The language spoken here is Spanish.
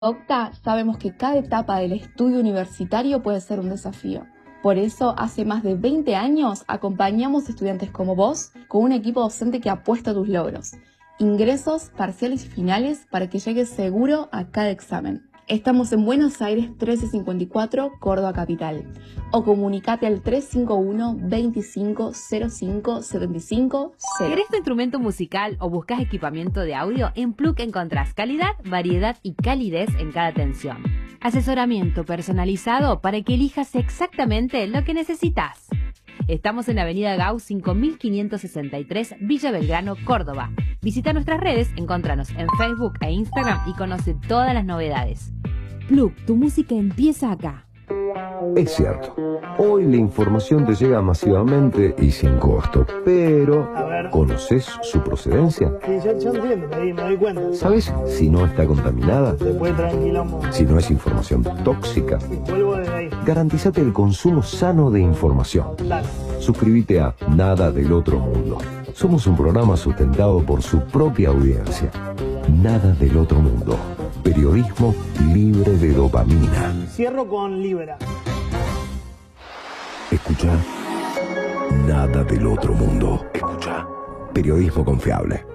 Octa, sabemos que cada etapa del estudio universitario puede ser un desafío. Por eso, hace más de 20 años acompañamos estudiantes como vos con un equipo docente que apuesta a tus logros. Ingresos, parciales y finales para que llegues seguro a cada examen. Estamos en Buenos Aires 1354, Córdoba Capital. O comunicate al 351-2505-75. ¿Querés tu instrumento musical o buscas equipamiento de audio? En Plug encontrás calidad, variedad y calidez en cada atención. Asesoramiento personalizado para que elijas exactamente lo que necesitas. Estamos en la Avenida Gau 5563, Villa Belgrano, Córdoba. Visita nuestras redes, encontranos en Facebook e Instagram y conoce todas las novedades. Plug, tu música empieza acá. Es cierto, hoy la información te llega masivamente y sin costo, pero ¿conoces su procedencia? Sí, yo entiendo, me doy cuenta. ¿Sabes si no está contaminada? Se puede tranquila un momento. Si no es información tóxica. Sí, vuelvo desde ahí. Garantízate el consumo sano de información. Dale. Suscríbete a Nada del Otro Mundo. Somos un programa sustentado por su propia audiencia. Nada del Otro Mundo. Periodismo libre de dopamina. Cierro con Libera. Escucha Nada del Otro Mundo. Escucha periodismo confiable.